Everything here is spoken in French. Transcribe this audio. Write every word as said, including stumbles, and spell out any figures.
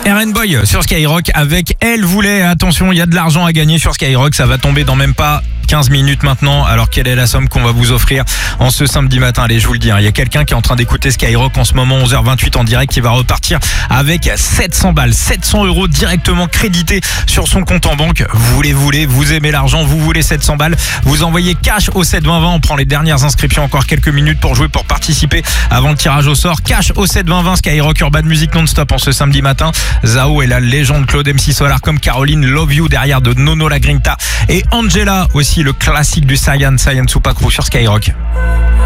Eren Boy sur Skyrock avec Elle voulait. Attention, il y a de l'argent à gagner sur Skyrock. Ça va tomber dans même pas quinze minutes maintenant. Alors quelle est la somme qu'on va vous offrir en ce samedi matin? Allez, je vous le dis, hein, il y a quelqu'un qui est en train d'écouter Skyrock en ce moment, onze heures vingt-huit en direct, qui va repartir avec sept cents balles, sept cents euros directement crédités sur son compte en banque. Vous voulez, vous voulez, vous aimez l'argent, vous voulez sept cents balles, vous envoyez cash au sept vingt vingt. On prend les dernières inscriptions, encore quelques minutes pour jouer, pour participer avant le tirage au sort. Cash au sept vingt vingt. Skyrock Urban Music non-stop en ce samedi matin. Zao et la légende Claude M C Solar comme Caroline, Love You derrière de Nono La Grinta et Angela aussi, le classique du Saiyan, Saiyan Supakru sur Skyrock.